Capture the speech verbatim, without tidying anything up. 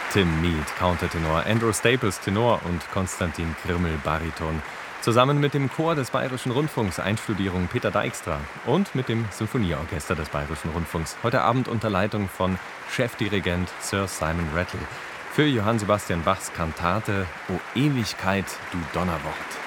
Tim Mead, Countertenor, Andrew Staples, Tenor und Konstantin Krimmel, Bariton. Zusammen mit dem Chor des Bayerischen Rundfunks, Einstudierung Peter Dijkstra und mit dem Symphonieorchester des Bayerischen Rundfunks. Heute Abend unter Leitung von Chefdirigent Sir Simon Rattle. Für Johann Sebastian Bachs Kantate O Ewigkeit, du Donnerwort.